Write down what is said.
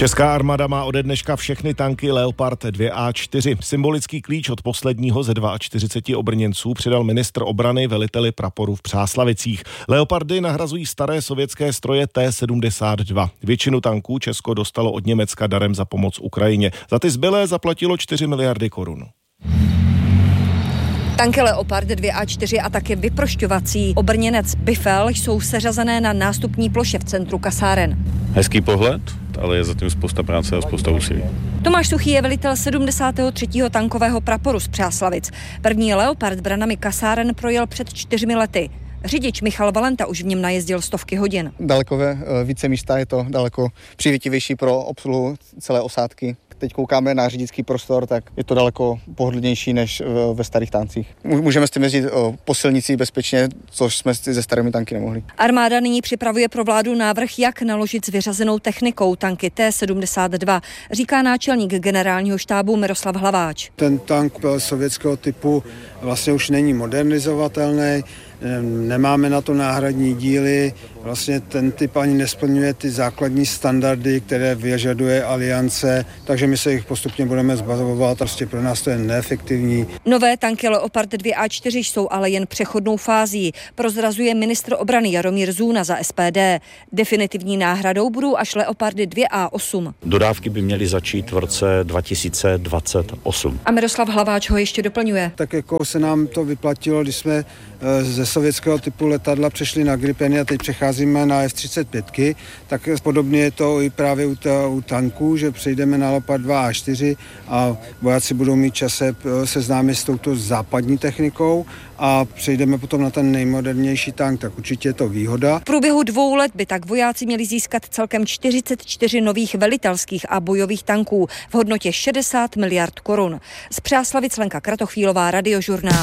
Česká armáda má ode dneška všechny tanky Leopard 2A4. Symbolický klíč od posledního ze 42 obrněnců předal ministr obrany veliteli praporu v Přáslavicích. Leopardy nahrazují staré sovětské stroje T-72. Většinu tanků Česko dostalo od Německa darem za pomoc Ukrajině. Za ty zbylé zaplatilo 4 miliardy korun. Tanky Leopard 2A4 a také vyprošťovací obrněnec Bifel jsou seřazené na nástupní ploše v centru kasáren. Hezký pohled, ale je zatím spousta práce a spousta úsilí. Tomáš Suchý je velitel 73. tankového praporu z Přáslavic. První Leopard branami kasáren projel před 4 lety. Řidič Michal Valenta už v něm najezdil stovky hodin. Daleko více místa, je to daleko přívětivější pro obsluhu celé osádky. Teď koukáme na řidičský prostor, tak je to daleko pohodlnější než ve starých tancích. Můžeme s tím jezdit po silnici bezpečně, což jsme se starými tanky nemohli. Armáda nyní připravuje pro vládu návrh, jak naložit s vyřazenou technikou tanky T-72, říká náčelník generálního štábu Miroslav Hlaváč. Ten tank sovětského typu vlastně už není modernizovatelný, nemáme na to náhradní díly, vlastně ten typ ani nesplňuje ty základní standardy, které vyžaduje Aliance, takže my se jich postupně budeme zbavovat, prostě pro nás to je neefektivní. Nové tanky Leopard 2A4 jsou ale jen přechodnou fází, prozrazuje ministr obrany Jaromír Zůna za SPD. Definitivní náhradou budou až Leopardy 2A8. Dodávky by měly začít v roce 2028. A Miroslav Hlaváč ho ještě doplňuje. Tak jako se nám to vyplatilo, když jsme ze sovětského typu letadla přešli na Gripeny a teď přecházíme na F-35, tak podobně je to i právě u tanků, že přejdeme na Leopard 2A4 a vojáci budou mít čas se seznámit s touto západní technikou a přejdeme potom na ten nejmodernější tank, tak určitě je to výhoda. V průběhu 2 let by tak vojáci měli získat celkem 44 nových velitelských a bojových tanků v hodnotě 60 miliard korun. Z Přáslavic Lenka Kratochvílová, Radiožurnál.